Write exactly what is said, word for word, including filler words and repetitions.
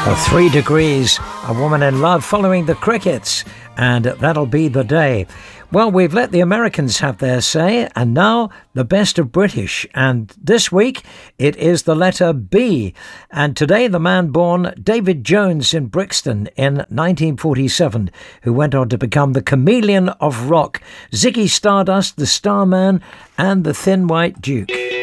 Three Degrees, A Woman in Love, following the Crickets, and That'll Be the Day. Well, we've let the Americans have their say, and now the best of British. And this week, it is the letter B. And today, the man born David Jones in Brixton in nineteen forty-seven, who went on to become the chameleon of rock, Ziggy Stardust, the Starman, and the Thin White Duke.